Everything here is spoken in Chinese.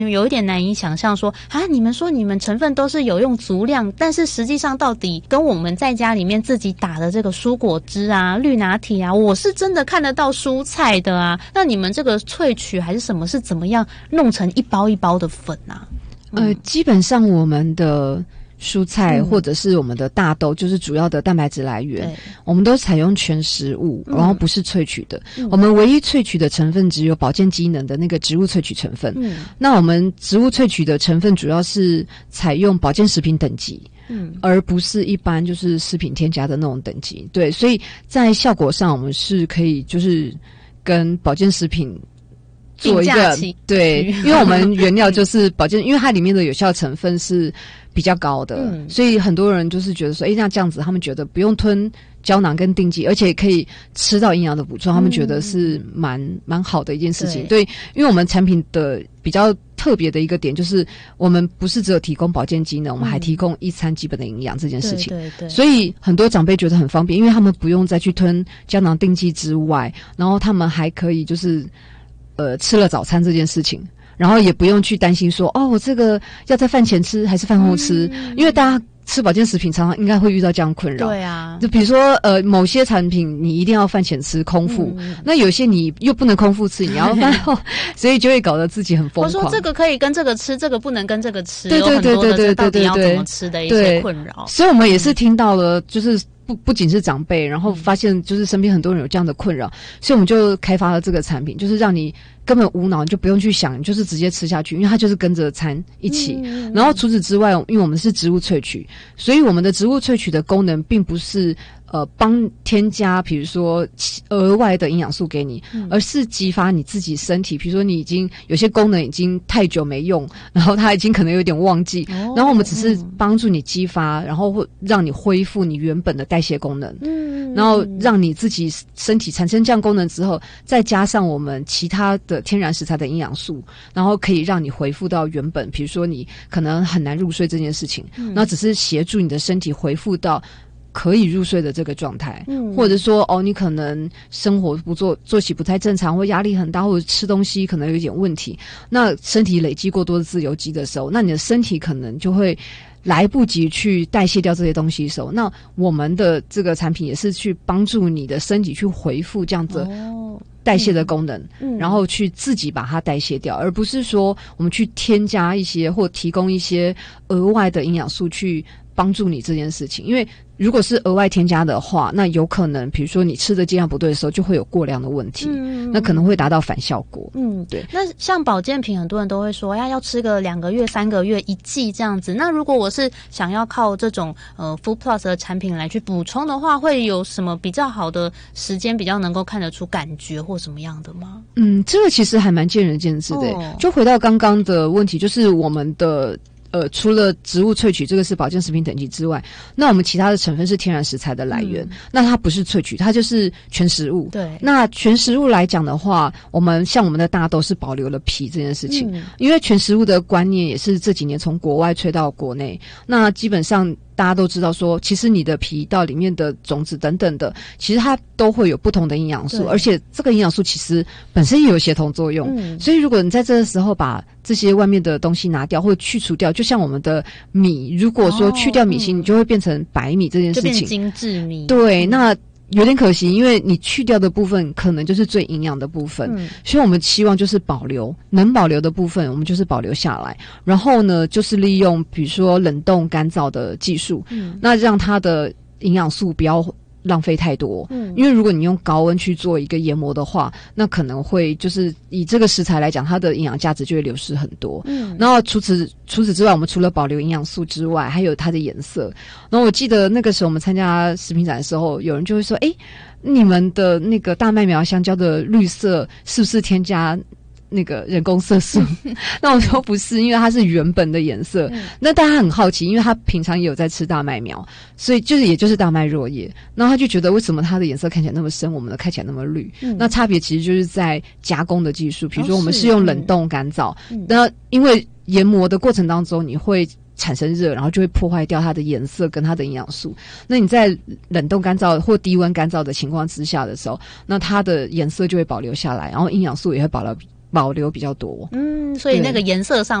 有一点难以想象说你们说你们成分都是有用足量，但是实际上到底跟我们在家里面自己打的这个蔬果汁啊、绿拿铁啊，我是真的看得到蔬菜的啊，那你们这个萃取还是什么是怎么样弄成一包一包的粉啊？ 基本上我们的蔬菜或者是我们的大豆就是主要的蛋白质来源，我们都采用全食物，然后不是萃取的。我们唯一萃取的成分只有保健机能的那个植物萃取成分。那我们植物萃取的成分主要是采用保健食品等级，而不是一般就是食品添加的那种等级。对，所以在效果上我们是可以就是跟保健食品做一个对，因为我们原料就是保健，因为它里面的有效成分是比较高的，所以很多人就是觉得说，那这样子他们觉得不用吞胶囊跟定剂，而且可以吃到营养的补充，他们觉得是蛮好的一件事情。对，因为我们产品的比较特别的一个点就是我们不是只有提供保健机能，我们还提供一餐基本的营养这件事情。对，所以很多长辈觉得很方便，因为他们不用再去吞胶囊定剂之外，然后他们还可以就是吃了早餐这件事情，然后也不用去担心说我这个要在饭前吃还是饭后吃，因为大家吃保健食品常常应该会遇到这样困扰。对啊，就比如说某些产品你一定要饭前吃空腹，那有些你又不能空腹吃，你要饭后所以就会搞得自己很疯狂。我说这个可以跟这个吃，这个不能跟这个吃，有很多的到底要怎么吃的一些困扰。所以我们也是听到了就是不仅是长辈，然后发现就是身边很多人有这样的困扰，所以我们就开发了这个产品，就是让你根本无脑，你就不用去想，你就是直接吃下去，因为它就是跟着餐一起。然后除此之外，因为我们是植物萃取，所以我们的植物萃取的功能并不是帮添加比如说额外的营养素给你，而是激发你自己身体，比如说你已经有些功能已经太久没用，然后它已经可能有点忘记，然后我们只是帮助你激发，然后让你恢复你原本的代谢功能，然后让你自己身体产生这样功能之后，再加上我们其他的天然食材的营养素，然后可以让你恢复到原本比如说你可能很难入睡这件事情，然后只是协助你的身体恢复到可以入睡的这个状态，或者说你可能生活作息不太正常，或压力很大，或者吃东西可能有点问题，那身体累积过多的自由基的时候，那你的身体可能就会来不及去代谢掉这些东西的时候，那我们的这个产品也是去帮助你的身体去恢复这样子代谢的功能，然后去自己把它代谢掉，而不是说我们去添加一些或提供一些额外的营养素去帮助你这件事情。因为如果是额外添加的话，那有可能比如说你吃的剂量不对的时候，就会有过量的问题，那可能会达到反效果。对。那像保健品很多人都会说要吃个2个月3个月1剂这样子，那如果我是想要靠这种Food Plus 的产品来去补充的话，会有什么比较好的时间比较能够看得出感觉或什么样的吗？这个其实还蛮见仁见智的。就回到刚刚的问题，就是我们的除了植物萃取这个是保健食品等级之外，那我们其他的成分是天然食材的来源，那它不是萃取，它就是全食物。对，那全食物来讲的话，我们像我们的大豆是保留了皮这件事情，因为全食物的观念也是这几年从国外吹到国内，那基本上大家都知道说，其实你的皮到里面的种子等等的，其实它都会有不同的营养素，而且这个营养素其实本身也有协同作用，所以如果你在这个时候把这些外面的东西拿掉或去除掉，就像我们的米，如果说去掉米芯，你就会变成白米这件事情，就变精致米。对，那有点可惜，因为你去掉的部分可能就是最营养的部分，所以我们希望就是保留能保留的部分，我们就是保留下来，然后呢就是利用比如说冷冻干燥的技术，那让它的营养素不要浪费太多，因为如果你用高温去做一个研磨的话，那可能会就是以这个食材来讲，它的营养价值就会流失很多。然后除此之外，我们除了保留营养素之外，还有它的颜色。然后我记得那个时候我们参加食品展的时候，有人就会说：“你们的那个大麦苗香蕉的绿色是不是添加那个人工色素？”那我说不是，因为它是原本的颜色。那大家很好奇，因为他平常也有在吃大麦苗，所以也就是大麦若叶，然后他就觉得为什么它的颜色看起来那么深，我们的看起来那么绿？那差别其实就是在加工的技术，比如说我们是用冷冻干燥，那因为研磨的过程当中你会产生热，然后就会破坏掉它的颜色跟它的营养素。那你在冷冻干燥或低温干燥的情况之下的时候，那它的颜色就会保留下来，然后营养素也会保留比较多。 所以那个颜色上